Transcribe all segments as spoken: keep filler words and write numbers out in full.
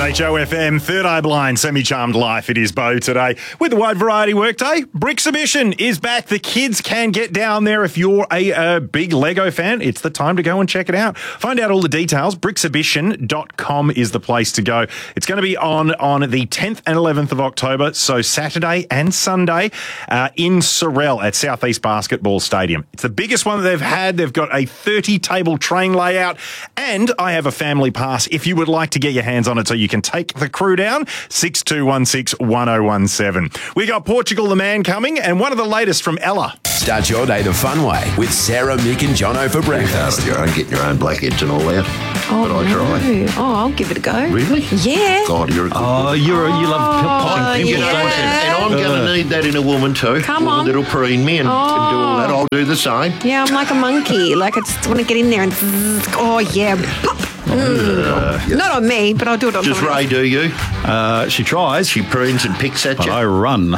H O F M, Third Eye Blind, Semi-Charmed Life. It is Bo today with the Wide Variety Workday. Brixhibition is back. The kids can get down there. If you're a, a big Lego fan, it's the time to go and check it out. Find out all the details. Brixhibition dot com is the place to go. It's going to be on, on the tenth and eleventh of October, so Saturday and Sunday uh, in Sorell at South East Basketball Stadium. It's the biggest one that they've had. They've got a thirty-table train layout, and I have a family pass if you would like to get your hands on it so you can take the crew down. six two one six, one oh one seven. We got Portugal the Man coming, and one of the latest from Ella. Start your day the fun way with Sarah, Mick and Jono for breakfast. Your own, getting your own blackheads and all that. Oh, but I no. try. Oh, I'll give it a go. Really? Yeah. God, you're a good Oh, you're a, you love Oh, popping You pimples, know, yeah. don't you? and I'm going to need that in a woman too. Come With on. a little preen me and, and do all that. I'll do the same. Yeah, I'm like a monkey. Like, I just want to get in there and... zzz, oh, yeah. Pop. Mm. Not on me, but I'll do it on Does someone Ray else. do you? Uh, she tries, She prunes and picks at but you. I run.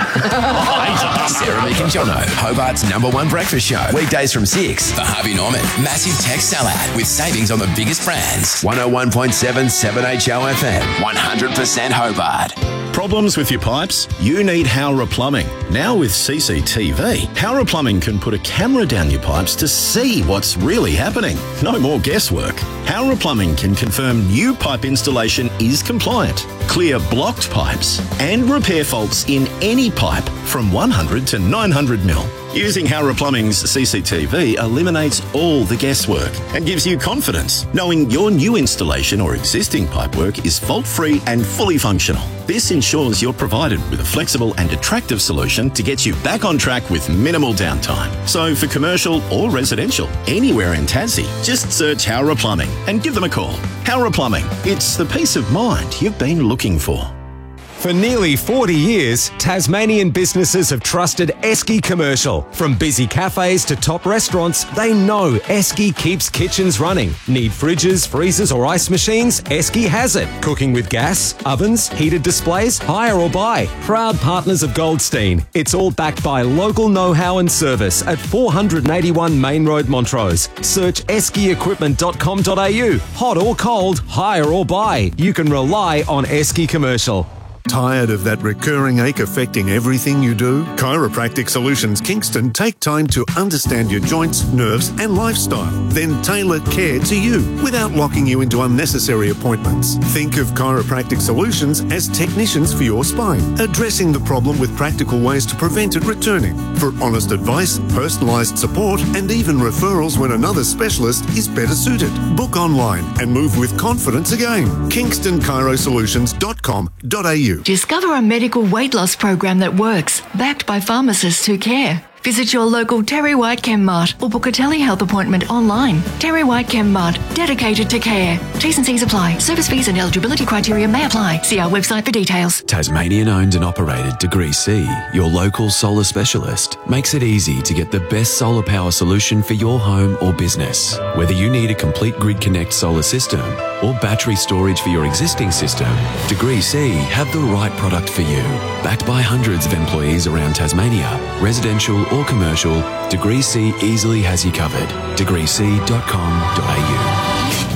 Sarah, Mick and Jono, Hobart's number one breakfast show. Weekdays from six for Harvey Norman. Massive tech salad with savings on the biggest brands. one oh one point seven, seven H O F M. one hundred percent Hobart. Problems with your pipes? You need Howrah Plumbing. Now with C C T V, Howrah Plumbing can put a camera down your pipes to see what's really happening. No more guesswork. Howrah Plumbing can confirm new pipe installation is compliant, clear blocked pipes, and repair faults in any pipe from one hundred to nine hundred mil. Using Howrah Plumbing's C C T V eliminates all the guesswork and gives you confidence, knowing your new installation or existing pipework is fault-free and fully functional. This ensures you're provided with a flexible and attractive solution to get you back on track with minimal downtime. So for commercial or residential, anywhere in Tassie, just search Howrah Plumbing and give them a call. Howrah Plumbing, it's the peace of mind you've been looking for. For nearly forty years, Tasmanian businesses have trusted Esky Commercial. From busy cafes to top restaurants, they know Esky keeps kitchens running. Need fridges, freezers or ice machines? Esky has it. Cooking with gas, ovens, heated displays, hire or buy. Proud partners of Goldstein. It's all backed by local know-how and service at four eighty-one Main Road, Montrose. Search esky equipment dot com dot a u. Hot or cold, hire or buy. You can rely on Esky Commercial. Tired of that recurring ache affecting everything you do? Chiropractic Solutions Kingston take time to understand your joints, nerves and lifestyle, then tailor care to you without locking you into unnecessary appointments. Think of Chiropractic Solutions as technicians for your spine, addressing the problem with practical ways to prevent it returning. For honest advice, personalised support and even referrals when another specialist is better suited. Book online and move with confidence again. kingston chiro solutions dot com dot a u. Discover a medical weight loss program that works, backed by pharmacists who care. Visit your local Terry White ChemMart or book a telehealth appointment online. Terry White ChemMart, dedicated to care. T's and C's apply. Service fees and eligibility criteria may apply. See our website for details. Tasmanian owned and operated Degree C, your local solar specialist, makes it easy to get the best solar power solution for your home or business. Whether you need a complete Grid Connect solar system or battery storage for your existing system, Degree C have the right product for you. Backed by hundreds of employees around Tasmania, residential or commercial, Degree C easily has you covered. degree c dot com dot a u.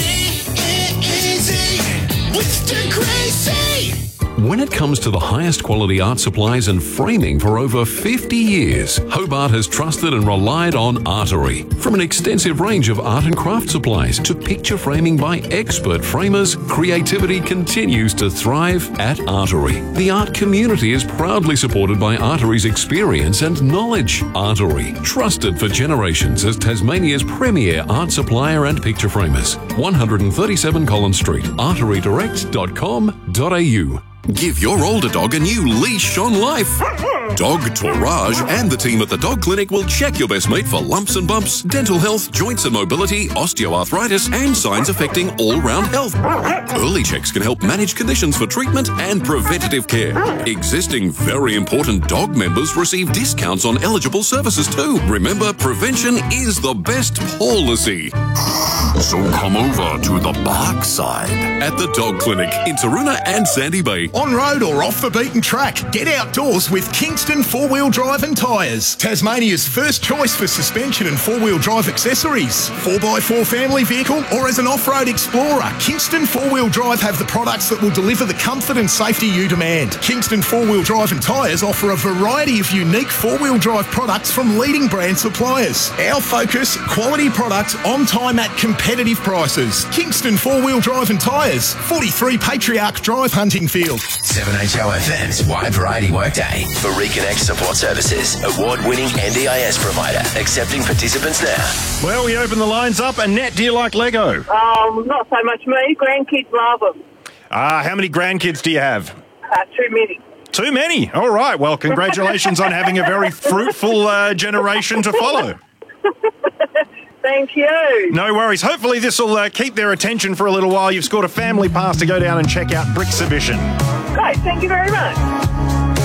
When it comes to the highest quality art supplies and framing for over fifty years, Hobart has trusted and relied on Artery. From an extensive range of art and craft supplies to picture framing by expert framers, creativity continues to thrive at Artery. The art community is proudly supported by Artery's experience and knowledge. Artery, trusted for generations as Tasmania's premier art supplier and picture framers. one thirty-seven Collins Street, artery direct dot com dot a u. Give your older dog a new leash on life. Dog Tourage and the team at the Dog Clinic will check your best mate for lumps and bumps, dental health, joints and mobility, osteoarthritis, and signs affecting all-round health. Early checks can help manage conditions for treatment and preventative care. Existing very important dog members receive discounts on eligible services too. Remember, prevention is the best policy. So come over to the bark side at the Dog Clinic in Taroona and Sandy Bay. On road or off the beaten track, get outdoors with Kingston four-wheel drive and tyres. Tasmania's first choice for suspension and four-wheel drive accessories. four by four family vehicle or as an off-road explorer, Kingston four-wheel drive have the products that will deliver the comfort and safety you demand. Kingston four-wheel drive and tyres offer a variety of unique four-wheel drive products from leading brand suppliers. Our focus, quality products on time at competitive prices. Kingston four-wheel drive and tyres, forty-three Patriarch Drive, Huntingfield. seven H O F M's Wide Variety Workday for Reconnect Support Services, award-winning N D I S provider, accepting participants now. Well, we open the lines up. Annette, do you like Lego? Um, not so much me. Grandkids love them. Ah, how many grandkids do you have? Uh, too many. Too many. All right. Well, congratulations on having a very fruitful uh, generation to follow. Thank you. No worries. Hopefully this will uh, keep their attention for a little while. You've scored a family pass to go down and check out Bricksabition. Great. Thank you very much.